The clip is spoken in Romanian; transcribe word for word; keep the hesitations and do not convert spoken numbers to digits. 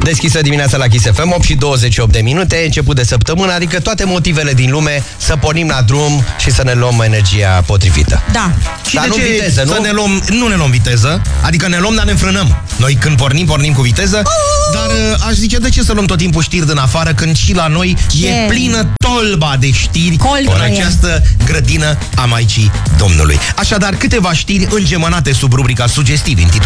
Deschisă dimineața la Kiss F M, opt și douăzeci și opt de minute, început de săptămână, adică toate motivele din lume să pornim la drum și să ne luăm energia potrivită. Da. Și dar de nu ce viteză, nu? Să ne luăm, nu ne luăm viteză, adică ne luăm, dar ne frânăm. Noi când pornim, pornim cu viteză, dar aș zice, de ce să luăm tot timpul știri din afară când și la noi Ce? e plină tolba de știri Colba în e. această grădină a Maicii Domnului. Așadar, câteva știri îngemănate sub rubrica sugestiv intitulată